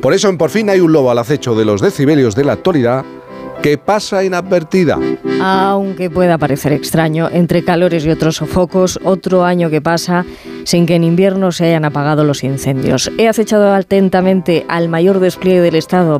Por eso en Por fin hay un lobo al acecho de los decibelios de la actualidad que pasa inadvertida. Aunque pueda parecer extraño, entre calores y otros sofocos, otro año que pasa sin que en invierno se hayan apagado los incendios. He acechado atentamente al mayor despliegue del Estado